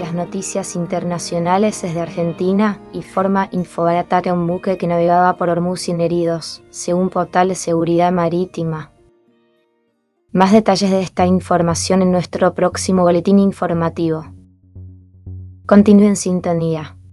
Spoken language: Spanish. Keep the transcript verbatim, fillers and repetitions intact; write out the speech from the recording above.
las noticias internacionales desde Argentina, informa Infobae a un buque que navegaba por Hormuz sin heridos, según portal de seguridad marítima. Más detalles de esta información en nuestro próximo boletín informativo. Continúe en sintonía.